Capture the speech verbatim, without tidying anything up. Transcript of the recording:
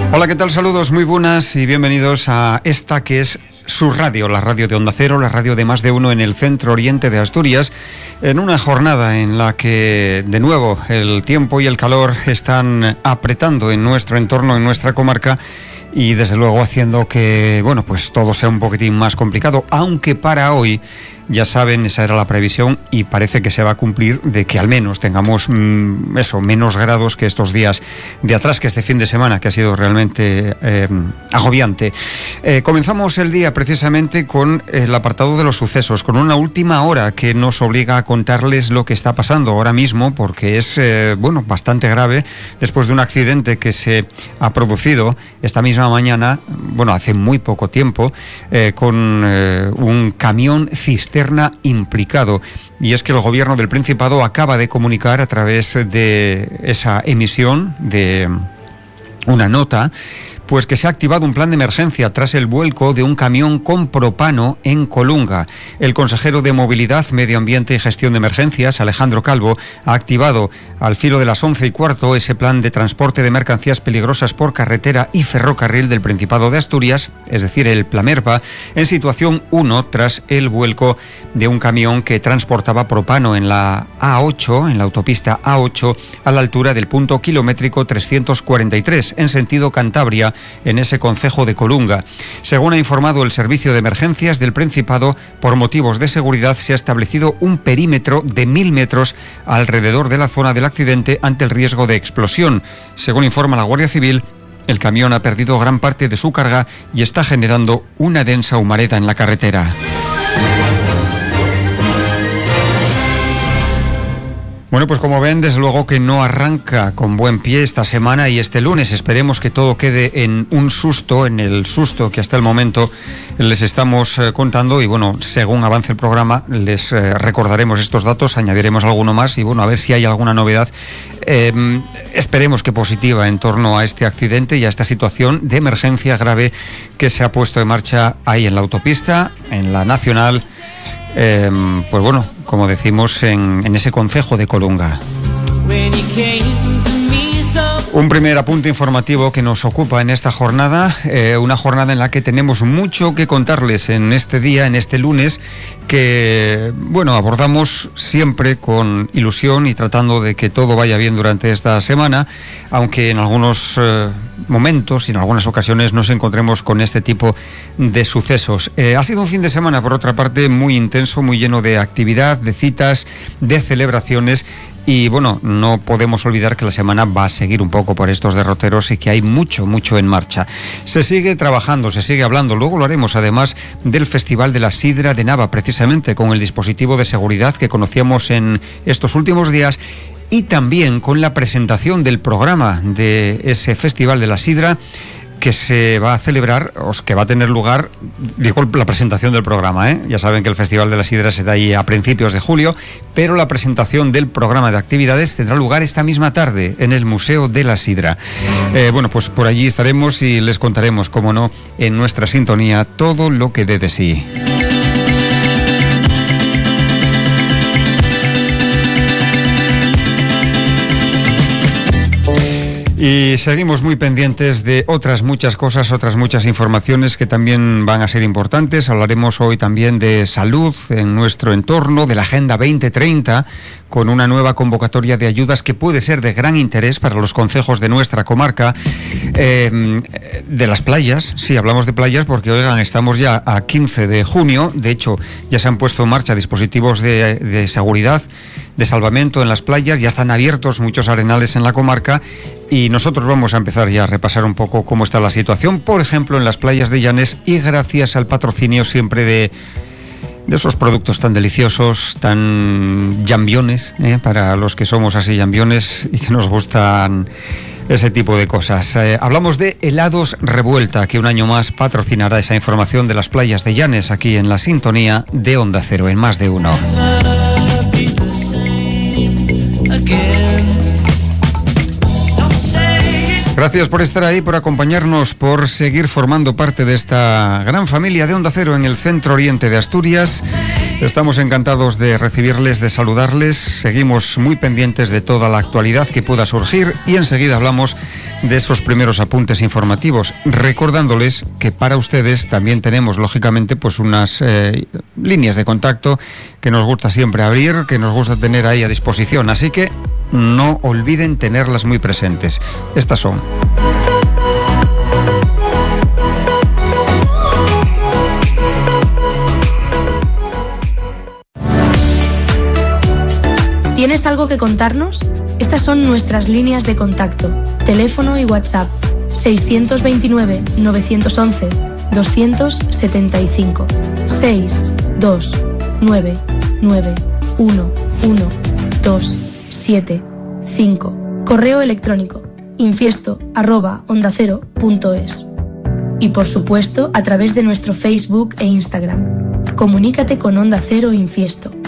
Hola, ¿qué tal? Saludos muy buenas y bienvenidos a esta que es su radio, la radio de Onda Cero, la radio de Más de Uno en el centro oriente de Asturias, en una jornada en la que, de nuevo, el tiempo y el calor están apretando en nuestro entorno, en nuestra comarca, y desde luego haciendo que, bueno, pues todo sea un poquitín más complicado, aunque para hoy, ya saben, esa era la previsión y parece que se va a cumplir, de que al menos tengamos mmm, eso, menos grados que estos días de atrás, que este fin de semana, que ha sido realmente eh, agobiante. Eh, comenzamos el día precisamente con el apartado de los sucesos, con una última hora que nos obliga a contarles lo que está pasando ahora mismo, porque es, eh, bueno, bastante grave, después de un accidente que se ha producido esta misma mañana, bueno, hace muy poco tiempo, eh, con eh, un camión cisterna implicado. Y es que el gobierno del Principado acaba de comunicar a través de esa emisión de una nota, pues que se ha activado un plan de emergencia tras el vuelco de un camión con propano en Colunga. El consejero de Movilidad, Medio Ambiente y Gestión de Emergencias, Alejandro Calvo, ha activado al filo de las once y cuarto ese plan de transporte de mercancías peligrosas por carretera y ferrocarril del Principado de Asturias, es decir, el Plamerpa, en situación uno tras el vuelco de un camión que transportaba propano en la A ocho, en la autopista A ocho, a la altura del punto kilométrico trescientos cuarenta y tres, en sentido Cantabria, en ese concejo de Colunga. Según ha informado el Servicio de Emergencias del Principado, por motivos de seguridad se ha establecido un perímetro de mil metros alrededor de la zona del accidente ante el riesgo de explosión. Según informa la Guardia Civil, el camión ha perdido gran parte de su carga y está generando una densa humareda en la carretera. Bueno, pues como ven, desde luego que no arranca con buen pie esta semana y este lunes. Esperemos que todo quede en un susto, en el susto que hasta el momento les estamos eh, contando. Y bueno, según avance el programa, les eh, recordaremos estos datos, añadiremos alguno más y bueno, a ver si hay alguna novedad. Eh, esperemos que positiva en torno a este accidente y a esta situación de emergencia grave que se ha puesto en marcha ahí en la autopista, en la Nacional. Eh, pues bueno, como decimos, en, en ese concejo de Colunga. Un primer apunte informativo que nos ocupa en esta jornada, eh, una jornada en la que tenemos mucho que contarles en este día, en este lunes, que, bueno, abordamos siempre con ilusión y tratando de que todo vaya bien durante esta semana, aunque en algunos eh, momentos y en algunas ocasiones nos encontremos con este tipo de sucesos. Eh, ha sido un fin de semana, por otra parte, muy intenso, muy lleno de actividad, de citas, de celebraciones. Y bueno, no podemos olvidar que la semana va a seguir un poco por estos derroteros y que hay mucho, mucho en marcha. Se sigue trabajando, se sigue hablando. Luego lo haremos además del Festival de la Sidra de Nava, precisamente con el dispositivo de seguridad que conocíamos en estos últimos días y también con la presentación del programa de ese Festival de la Sidra que se va a celebrar, o que va a tener lugar, digo, la presentación del programa, ¿eh? Ya saben que el Festival de la Sidra se da ahí a principios de julio, pero la presentación del programa de actividades tendrá lugar esta misma tarde en el Museo de la Sidra. Eh, bueno, pues por allí estaremos y les contaremos, como no, en nuestra sintonía, todo lo que dé de sí. Y seguimos muy pendientes de otras muchas cosas, otras muchas informaciones que también van a ser importantes. Hablaremos hoy también de salud en nuestro entorno, de la Agenda veinte treinta, con una nueva convocatoria de ayudas que puede ser de gran interés para los concejos de nuestra comarca. Eh, de las playas, sí, hablamos de playas porque, oigan, estamos ya a quince de junio. De hecho, ya se han puesto en marcha dispositivos de, de seguridad, de salvamento en las playas. Ya están abiertos muchos arenales en la comarca. Y nosotros vamos a empezar ya a repasar un poco cómo está la situación, por ejemplo, en las playas de Llanes, y gracias al patrocinio siempre de, de esos productos tan deliciosos, tan llambiones, ¿eh? Para los que somos así llambiones y que nos gustan ese tipo de cosas. Eh, hablamos de Helados Revuelta, que un año más patrocinará esa información de las playas de Llanes aquí en la sintonía de Onda Cero, en Más de Uno. Gracias por estar ahí, por acompañarnos, por seguir formando parte de esta gran familia de Onda Cero en el centro oriente de Asturias. Estamos encantados de recibirles, de saludarles. Seguimos muy pendientes de toda la actualidad que pueda surgir y enseguida hablamos de esos primeros apuntes informativos, recordándoles que para ustedes también tenemos, lógicamente, pues unas eh, líneas de contacto que nos gusta siempre abrir, que nos gusta tener ahí a disposición. Así que no olviden tenerlas muy presentes. Estas son... ¿Tienes algo que contarnos? Estas son nuestras líneas de contacto, teléfono y WhatsApp seiscientos veintinueve, novecientos once, doscientos setenta y cinco, seis dos nueve nueve uno uno dos siete cinco. Correo electrónico infiesto arroba onda cero punto es. Y por supuesto a través de nuestro Facebook e Instagram. Comunícate con Onda Cero Infiesto.